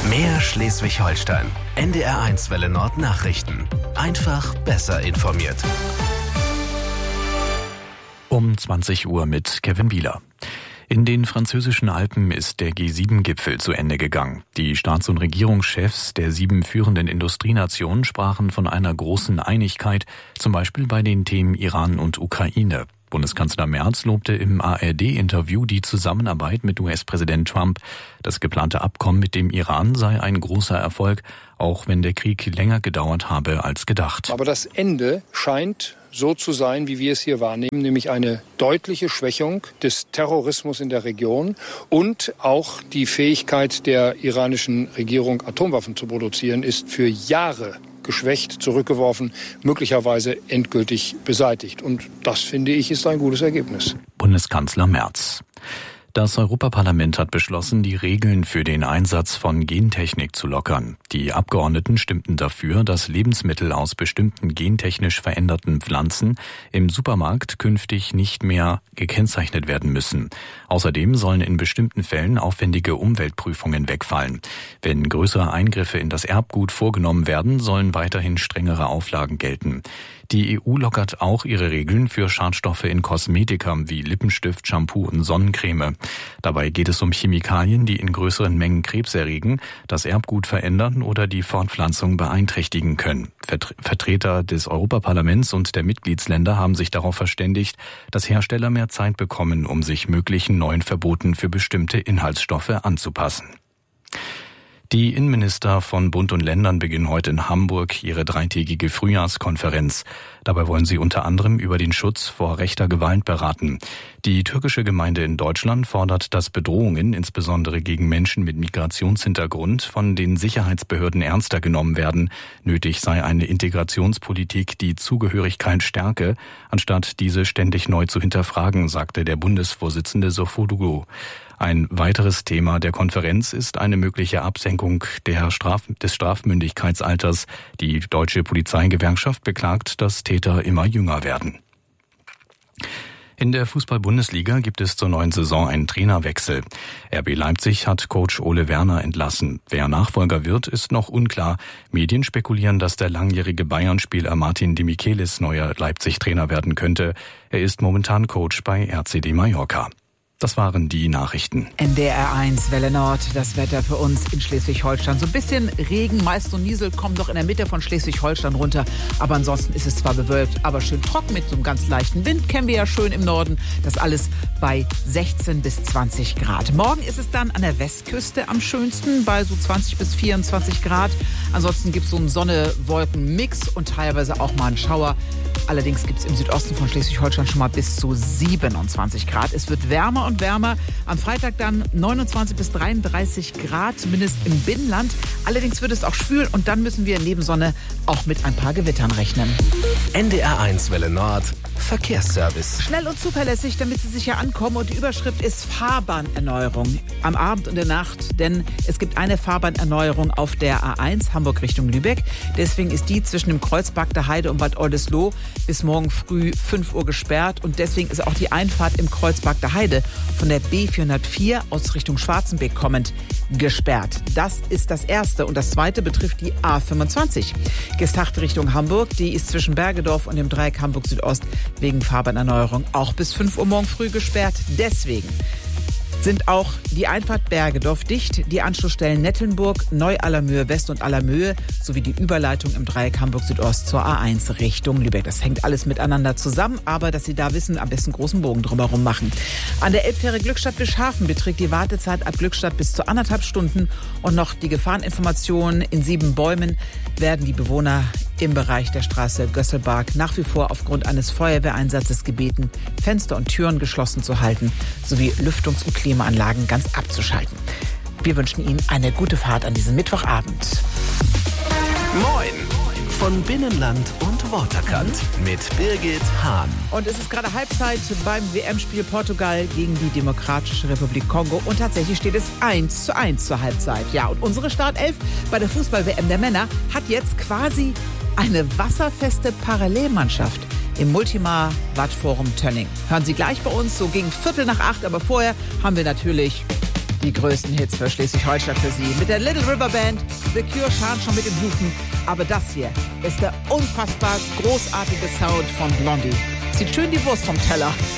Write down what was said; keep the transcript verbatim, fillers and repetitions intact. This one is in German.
Mehr Schleswig-Holstein. N D R eins Welle Nord Nachrichten. Einfach besser informiert. Um zwanzig Uhr mit Kevin Bieler. In den französischen Alpen ist der G sieben Gipfel zu Ende gegangen. Die Staats- und Regierungschefs der sieben führenden Industrienationen sprachen von einer großen Einigkeit, zum Beispiel bei den Themen Iran und Ukraine. Bundeskanzler Merz lobte im A R D-Interview die Zusammenarbeit mit U S-Präsident Trump. Das geplante Abkommen mit dem Iran sei ein großer Erfolg, auch wenn der Krieg länger gedauert habe als gedacht. Aber das Ende scheint so zu sein, wie wir es hier wahrnehmen, nämlich eine deutliche Schwächung des Terrorismus in der Region und auch die Fähigkeit der iranischen Regierung, Atomwaffen zu produzieren, ist für Jahre geschwächt, zurückgeworfen, möglicherweise endgültig beseitigt. Und das, finde ich, ist ein gutes Ergebnis. Bundeskanzler Merz. Das Europaparlament hat beschlossen, die Regeln für den Einsatz von Gentechnik zu lockern. Die Abgeordneten stimmten dafür, dass Lebensmittel aus bestimmten gentechnisch veränderten Pflanzen im Supermarkt künftig nicht mehr gekennzeichnet werden müssen. Außerdem sollen in bestimmten Fällen aufwendige Umweltprüfungen wegfallen. Wenn größere Eingriffe in das Erbgut vorgenommen werden, sollen weiterhin strengere Auflagen gelten. Die E U lockert auch ihre Regeln für Schadstoffe in Kosmetika wie Lippenstift, Shampoo und Sonnencreme. Dabei geht es um Chemikalien, die in größeren Mengen Krebs erregen, das Erbgut verändern oder die Fortpflanzung beeinträchtigen können. Vertreter des Europaparlaments und der Mitgliedsländer haben sich darauf verständigt, dass Hersteller mehr Zeit bekommen, um sich möglichen neuen Verboten für bestimmte Inhaltsstoffe anzupassen. Die Innenminister von Bund und Ländern beginnen heute in Hamburg ihre dreitägige Frühjahrskonferenz. Dabei wollen sie unter anderem über den Schutz vor rechter Gewalt beraten. Die türkische Gemeinde in Deutschland fordert, dass Bedrohungen, insbesondere gegen Menschen mit Migrationshintergrund, von den Sicherheitsbehörden ernster genommen werden. Nötig sei eine Integrationspolitik, die Zugehörigkeit stärke, anstatt diese ständig neu zu hinterfragen, sagte der Bundesvorsitzende Sofoglu. Ein weiteres Thema der Konferenz ist eine mögliche Absenkung der Straf- des Strafmündigkeitsalters. Die Deutsche Polizeigewerkschaft beklagt, dass Täter immer jünger werden. In der Fußball-Bundesliga gibt es zur neuen Saison einen Trainerwechsel. R B Leipzig hat Coach Ole Werner entlassen. Wer Nachfolger wird, ist noch unklar. Medien spekulieren, dass der langjährige Bayern-Spieler Martin de Michelis neuer Leipzig-Trainer werden könnte. Er ist momentan Coach bei R C D Mallorca. Das waren die Nachrichten. N D R eins Welle Nord, das Wetter für uns in Schleswig-Holstein. So ein bisschen Regen, meist und Niesel kommen noch in der Mitte von Schleswig-Holstein runter. Aber ansonsten ist es zwar bewölkt, aber schön trocken mit so einem ganz leichten Wind. Kennen wir ja schön im Norden. Das alles bei sechzehn bis zwanzig Grad. Morgen ist es dann an der Westküste am schönsten bei so zwanzig bis vierundzwanzig Grad. Ansonsten gibt es so einen Sonne-Wolken-Mix und teilweise auch mal einen Schauer. Allerdings gibt es im Südosten von Schleswig-Holstein schon mal bis zu siebenundzwanzig Grad. Es wird wärmer und wärmer. Am Freitag dann neunundzwanzig bis dreiunddreißig Grad, zumindest im Binnenland. Allerdings wird es auch schwül und dann müssen wir neben Sonne auch mit ein paar Gewittern rechnen. N D R eins Welle Nord Verkehrsservice. Schnell und zuverlässig, damit Sie sicher ankommen. Und die Überschrift ist Fahrbahnerneuerung am Abend und der Nacht. Denn es gibt eine Fahrbahnerneuerung auf der A eins Hamburg Richtung Lübeck. Deswegen ist die zwischen dem Kreuzberg der Heide und Bad Oldesloe bis morgen früh fünf Uhr gesperrt. Und deswegen ist auch die Einfahrt im Kreuzberg der Heide von der B vierhundertvier aus Richtung Schwarzenbeck kommend gesperrt. Das ist das Erste. Und das Zweite betrifft die A fünfundzwanzig. Gestacht Richtung Hamburg. Die ist zwischen Bergedorf und dem Dreieck Hamburg Südost wegen Fahrbahnerneuerung auch bis fünf Uhr morgen früh gesperrt. Deswegen sind auch die Einfahrt Bergedorf dicht, die Anschlussstellen Nettelnburg, Neu-Allermöhe West und Allermöhe sowie die Überleitung im Dreieck Hamburg Südost zur A eins Richtung Lübeck. Das hängt alles miteinander zusammen, aber dass Sie da wissen, am besten großen Bogen drumherum machen. An der Elbfähre Glückstadt-Bischhafen beträgt die Wartezeit ab Glückstadt bis zu anderthalb Stunden und noch die Gefahreninformationen in sieben Bäumen werden die Bewohner im Bereich der Straße Gösselbarg nach wie vor aufgrund eines Feuerwehreinsatzes gebeten, Fenster und Türen geschlossen zu halten, sowie Lüftungs- und Klimaanlagen ganz abzuschalten. Wir wünschen Ihnen eine gute Fahrt an diesem Mittwochabend. Moin von Binnenland und Waterkant mit Birgit Hahn. Und es ist gerade Halbzeit beim W M-Spiel Portugal gegen die Demokratische Republik Kongo. Und tatsächlich steht es eins zu eins zur Halbzeit. Ja, und unsere Startelf bei der Fußball-W M der Männer hat jetzt quasi eine wasserfeste Parallelmannschaft im Multimar Wattforum Tönning. Hören Sie gleich bei uns, so gegen Viertel nach acht. Aber vorher haben wir natürlich Die größten Hits für Schleswig-Holstein für Sie. Mit der Little River Band, The Cure scharen schon mit den Hufen. Aber das hier ist der unfassbar großartige Sound von Blondie. Zieht schön die Wurst vom Teller.